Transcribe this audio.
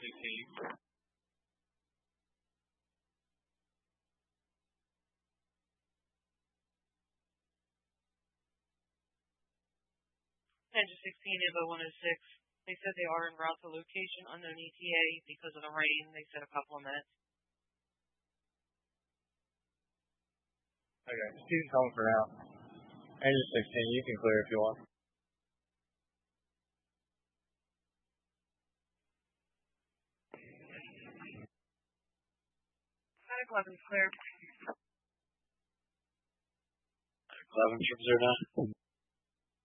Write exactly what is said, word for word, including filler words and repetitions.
sixteen. Engine sixteen, Evo one oh six. They said they are en route to location unknown E T A because of the rain. They said a couple of minutes. Okay, Steve's home for now. Engine sixteen, you can clear if you want. Attic eleven's clear. eleven from zero nine.